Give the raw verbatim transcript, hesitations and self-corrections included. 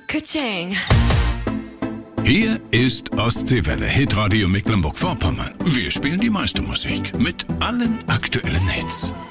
Ka-ching. Hier ist Ostseewelle, Hitradio Mecklenburg-Vorpommern. Wir spielen die meiste Musik mit allen aktuellen Hits.